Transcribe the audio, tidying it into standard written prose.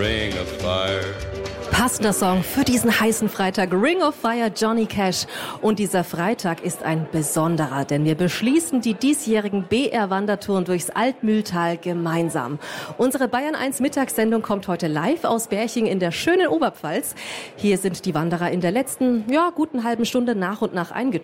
Ring of Fire. Passender Song für diesen heißen Freitag, Ring of Fire, Johnny Cash. Und dieser Freitag ist ein besonderer, denn wir beschließen die diesjährigen BR-Wandertouren durchs Altmühltal gemeinsam. Unsere Bayern 1 Mittagssendung kommt heute live aus Berching in der schönen Oberpfalz. Hier sind die Wanderer in der letzten, guten halben Stunde nach und nach eingetroffen.